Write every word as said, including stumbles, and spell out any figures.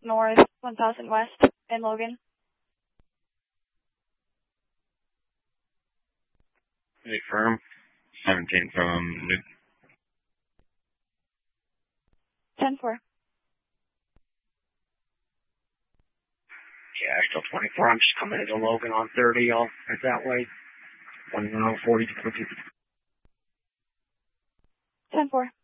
North, one thousand West, in Logan. Hey, firm. seventeen from Newton. ten four. Yeah, still twenty-four. I'm just coming into Logan on thirty. I'll head that way. one forty. ten four.